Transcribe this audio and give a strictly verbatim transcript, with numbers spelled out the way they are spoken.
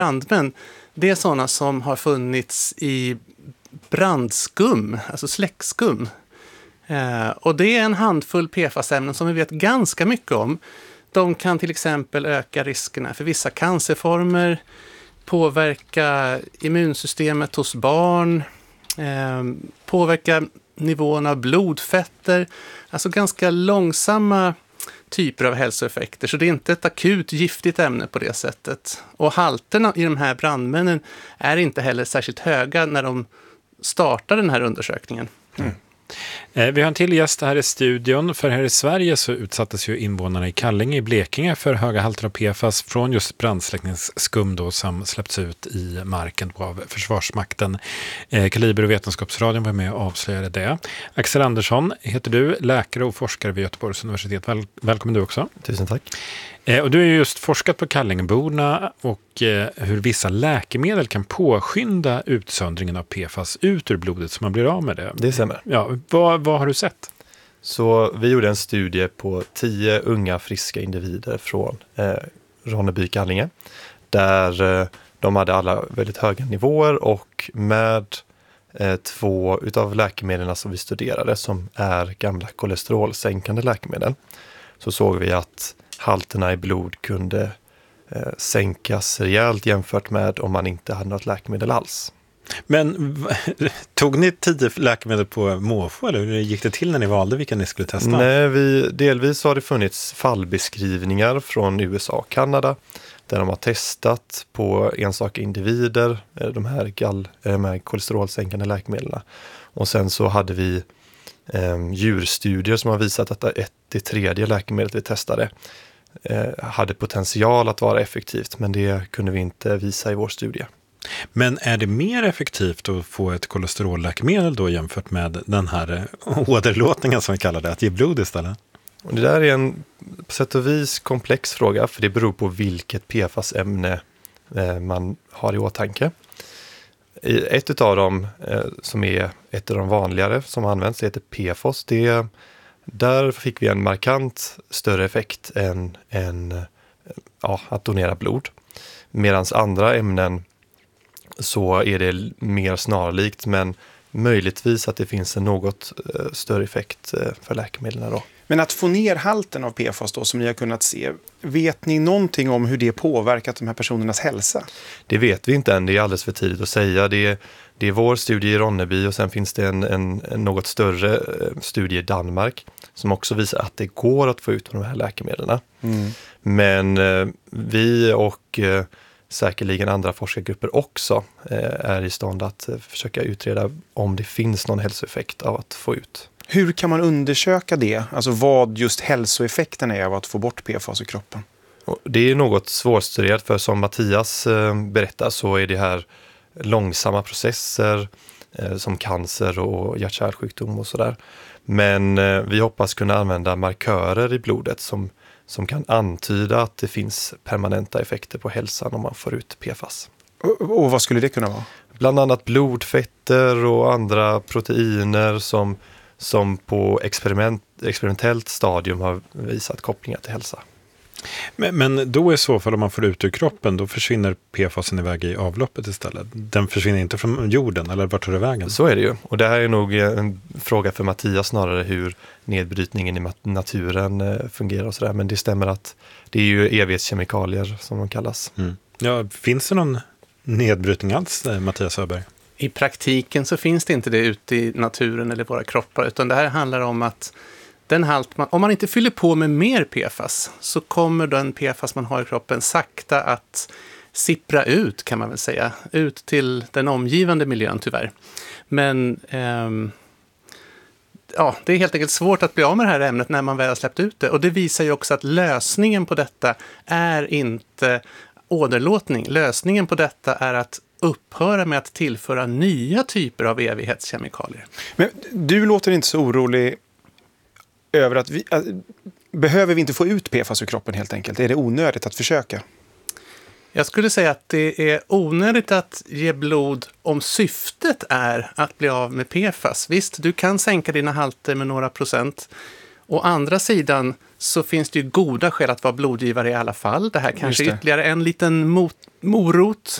brandmän, det är sådana som har funnits i brandskum, alltså släckskum. Eh, och det är en handfull P F A S-ämnen som vi vet ganska mycket om. De kan till exempel öka riskerna för vissa cancerformer, påverka immunsystemet hos barn, eh, påverka nivån av blodfetter, alltså ganska långsamma typer av hälsoeffekter. Så det är inte ett akut giftigt ämne på det sättet. Och halterna i de här brandmännen är inte heller särskilt höga när de startar den här undersökningen. Mm. Vi har en till gäst här i studion, för här i Sverige så utsattes ju invånarna i Kallinge i Blekinge för höga halter av P F A S från just brandsläckningsskum då som släppts ut i marken av Försvarsmakten. Eh, Kaliber och Vetenskapsradion var med och avslöjade det. Axel Andersson heter du, läkare och forskare vid Göteborgs universitet. Väl, välkommen du också. Tusen tack. Eh, och du har ju just forskat på Kallingeborna och eh, hur vissa läkemedel kan påskynda utsöndringen av P F A S ut ur blodet så man blir av med det. Det stämmer. Ja, vad, vad har du sett? Så vi gjorde en studie på tio unga friska individer från eh, Ronneby Kallinge där eh, de hade alla väldigt höga nivåer och med eh, två utav läkemedlen som vi studerade som är gamla kolesterolsänkande läkemedel så såg vi att halterna i blod kunde eh, sänkas rejält jämfört med om man inte hade något läkemedel alls. Men tog ni tio läkemedel på måfå eller hur gick det till när ni valde vilka ni skulle testa? Nej, vi, delvis har det funnits fallbeskrivningar från U S A och Kanada där de har testat på enstaka individer de här, gall, de här kolesterolsänkande läkemedlen. Och sen så hade vi eh, djurstudier som har visat att ett, det tredje läkemedlet vi testade eh, hade potential att vara effektivt, men det kunde vi inte visa i vår studie. Men är det mer effektivt att få ett kolesterolläkemedel då jämfört med den här åderlåtningen som vi kallar det, att ge blod istället? Och det där är en på sätt och vis komplex fråga för det beror på vilket P F A S-ämne eh, man har i åtanke. I ett av dem eh, som är ett av de vanligare som används, det heter P F O S. Det, där fick vi en markant större effekt än, än ja, att donera blod. Medan andra ämnen så är det mer snarlikt, men möjligtvis att det finns en något eh, större effekt eh, för läkemedlen då. Men att få ner halten av P F A S då, som ni har kunnat se, vet ni någonting om hur det påverkat de här personernas hälsa? Det vet vi inte än, det är alldeles för tidigt att säga. Det är, det är vår studie i Ronneby och sen finns det en, en, en något större studie i Danmark som också visar att det går att få ut de här läkemedlen. Mm. Men eh, vi och eh, säkerligen andra forskargrupper också eh, är i stånd att eh, försöka utreda om det finns någon hälsoeffekt av att få ut. Hur kan man undersöka det? Alltså vad just hälsoeffekten är av att få bort P F A S i kroppen? Och det är något svårstuderat för som Mattias eh, berättar så är det här långsamma processer eh, som cancer och hjärt-kärlsjukdom och sådär. Men eh, vi hoppas kunna använda markörer i blodet som som kan antyda att det finns permanenta effekter på hälsan om man får ut P F A S. Och, och vad skulle det kunna vara? Bland annat blodfetter och andra proteiner som, som på experiment, experimentellt stadium har visat kopplingar till hälsa. Men, men då i så fall om man får ut ur kroppen, då försvinner P F A S iväg i avloppet istället. Den försvinner inte från jorden, eller vart tar det vägen? Så är det ju. Och det här är nog en fråga för Mattias snarare hur nedbrytningen i naturen fungerar och sådär. Men det stämmer att det är ju evighetskemikalier som de kallas. Mm. Ja, finns det någon nedbrytning alls, Mattias Öberg? I praktiken så finns det inte det ute i naturen eller våra kroppar, utan det här handlar om att den halt man, om man inte fyller på med mer P F A S så kommer den P F A S man har i kroppen sakta att sippra ut, kan man väl säga, ut till den omgivande miljön tyvärr. Men ehm, ja, det är helt enkelt svårt att bli av med det här ämnet när man väl har släppt ut det. Och det visar ju också att lösningen på detta är inte åderlåtning. Lösningen på detta är att upphöra med att tillföra nya typer av evighetskemikalier. Men du låter inte så orolig över att vi... Att, behöver vi inte få ut P F A S ur kroppen helt enkelt? Är det onödigt att försöka? Jag skulle säga att det är onödigt att ge blod om syftet är att bli av med P F A S. Visst, du kan sänka dina halter med några procent. Å andra sidan så finns det ju goda skäl att vara blodgivare i alla fall. Det här kanske är Just det. ytterligare en liten mot- morot